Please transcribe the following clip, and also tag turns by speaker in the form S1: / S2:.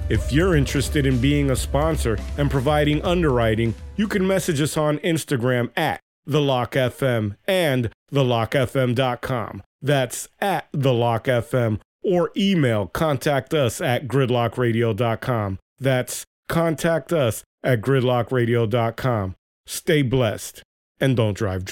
S1: If you're interested in being a sponsor and providing underwriting, you can message us on Instagram at TheLockFM and TheLockFM.com. That's at TheLockFM, or email contact us at gridlockradio.com. That's contact us at gridlockradio.com. Stay blessed and don't drive drunk.